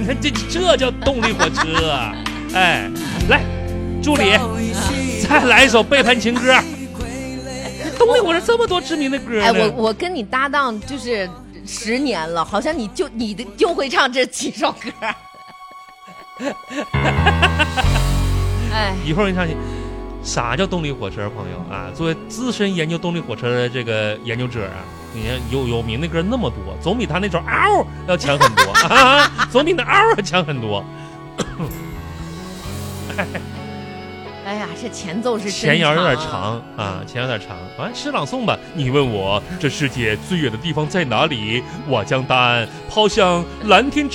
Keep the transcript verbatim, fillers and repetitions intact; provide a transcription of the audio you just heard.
你看这这叫动力火车。哎，来，助理，再来一首背叛情歌。动力火车这么多知名的歌呢。 哎，我我跟你搭档就是十年了，好像你就你的就会唱这几首歌。哎， 一会儿我给你唱去。啥叫动力火车，朋友啊？作为资深研究动力火车的这个研究者啊，你看有有名的歌那么多，总比他那首嗷要强很多啊，总比那嗷要强很多。 哎呀，这前奏是前摇有点长啊，前摇有点长。啊，诗朗诵吧。你问我这世界最远的地方在哪里，我将答案抛向蓝天。